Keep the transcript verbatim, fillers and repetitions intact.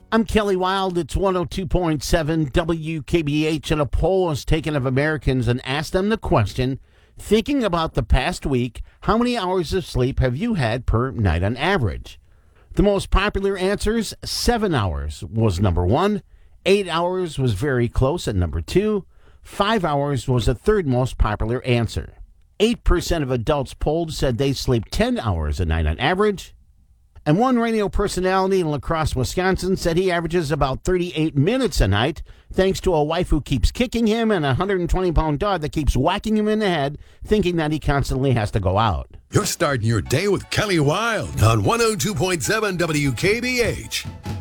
I'm Kelly Wild. It's one oh two point seven W K B H, and a poll was taken of Americans and asked them the question, thinking about the past week, how many hours of sleep have you had per night on average? The most popular answers, seven hours was number one, eight hours was very close at number two, five hours was the third most popular answer. eight percent of adults polled said they sleep ten hours a night on average. And one radio personality in La Crosse, Wisconsin, said he averages about thirty-eight minutes a night, thanks to a wife who keeps kicking him and a one hundred twenty pound dog that keeps whacking him in the head, thinking that he constantly has to go out. You're starting your day with Kelly Wild on one oh two point seven W K B H.